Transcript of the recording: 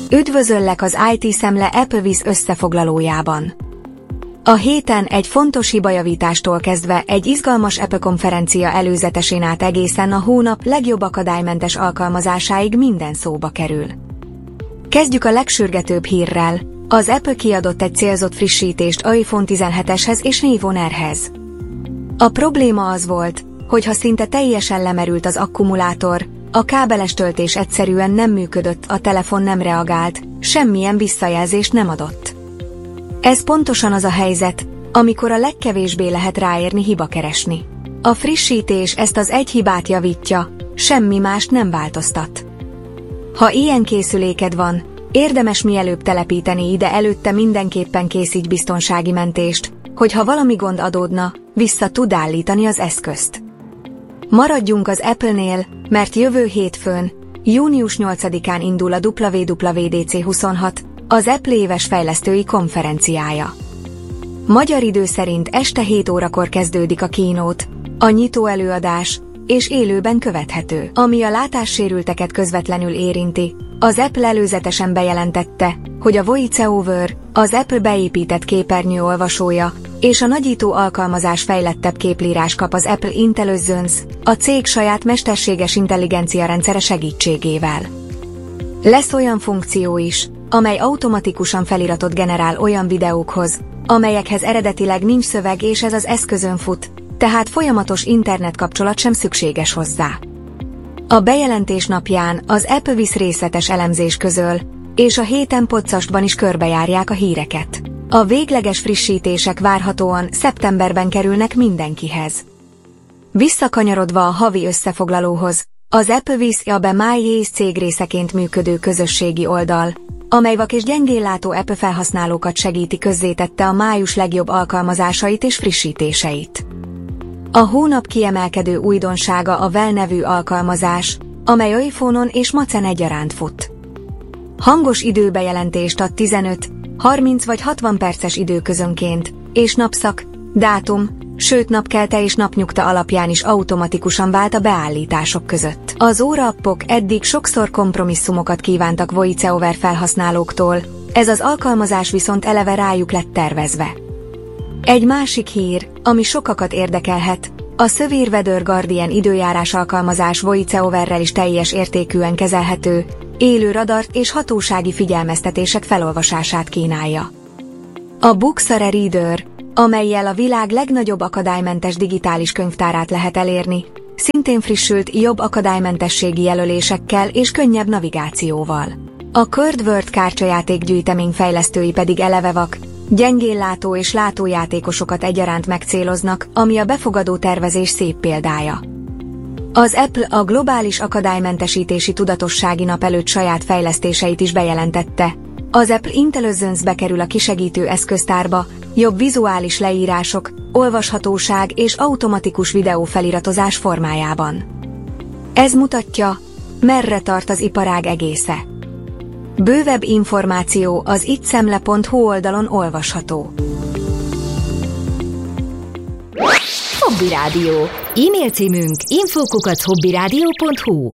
Üdvözöllek az IT Szemle Applevis összefoglalójában. A héten egy fontos hibajavítástól kezdve egy izgalmas Apple konferencia előzetesén át egészen a hónap legjobb akadálymentes alkalmazásáig minden szóba kerül. Kezdjük a legsürgetőbb hírrel. Az Apple kiadott egy célzott frissítést iPhone 17-eshez és iPhone R-hez. A probléma az volt, hogy ha szinte teljesen lemerült az akkumulátor, a kábeles töltés egyszerűen nem működött, a telefon nem reagált, semmilyen visszajelzést nem adott. Ez pontosan az a helyzet, amikor a legkevésbé lehet ráérni hibakeresni. A frissítés ezt az egy hibát javítja, semmi mást nem változtat. Ha ilyen készüléked van, érdemes mielőbb telepíteni ide, előtte mindenképpen készíts biztonsági mentést, hogy ha valami gond adódna, vissza tud állítani az eszközt. Maradjunk az Apple-nél, mert jövő hétfőn, június 8-án indul a WWDC 26, az Apple éves fejlesztői konferenciája. Magyar idő szerint este 7 órakor kezdődik a keynote, a nyitó előadás, és élőben követhető. Ami a látássérülteket közvetlenül érinti, az Apple előzetesen bejelentette, hogy a VoiceOver, az Apple beépített képernyő olvasója, és a nagyító alkalmazás fejlettebb képlírás kap az Apple Intelligence, a cég saját mesterséges intelligencia rendszere segítségével. Lesz olyan funkció is, amely automatikusan feliratot generál olyan videókhoz, amelyekhez eredetileg nincs szöveg, és ez az eszközön fut, tehát folyamatos internetkapcsolat sem szükséges hozzá. A bejelentés napján az Applevis részletes elemzés közöl, és a héten Podcastban is körbejárják a híreket. A végleges frissítések várhatóan szeptemberben kerülnek mindenkihez. Visszakanyarodva a havi összefoglalóhoz, az Applevis a be MyHaze cég részeként működő közösségi oldal, amely vak és gyengénlátó Apple felhasználókat segíti, közzétette a május legjobb alkalmazásait és frissítéseit. A hónap kiemelkedő újdonsága a Well nevű alkalmazás, amely iPhone-on és Macen egyaránt fut. Hangos időbejelentést ad 15, 30 vagy 60 perces időközönként, és napszak, dátum, sőt napkelte és napnyugta alapján is automatikusan vált a beállítások között. Az óraappok eddig sokszor kompromisszumokat kívántak VoiceOver felhasználóktól, ez az alkalmazás viszont eleve rájuk lett tervezve. Egy másik hír, ami sokakat érdekelhet, a Severe Weather Guardian időjárás alkalmazás VoiceOverrel is teljes értékűen kezelhető, élő radart és hatósági figyelmeztetések felolvasását kínálja. A Books Reader, amellyel a világ legnagyobb akadálymentes digitális könyvtárát lehet elérni, szintén frissült jobb akadálymentességi jelölésekkel és könnyebb navigációval. A CurdWord kártyajátékgyűjtemény fejlesztői pedig eleve vak, gyengénlátó és látójátékosokat egyaránt megcéloznak, ami a befogadó tervezés szép példája. Az Apple a globális akadálymentesítési tudatossági nap előtt saját fejlesztéseit is bejelentette. Az Apple Intelligence bekerül a kisegítő eszköztárba, jobb vizuális leírások, olvashatóság és automatikus videófeliratozás formájában. Ez mutatja, merre tart az iparág egésze. Bővebb információ az ittszemle.hu oldalon olvasható. Hobby Rádió. E-mail címünk info@hobbyradio.hu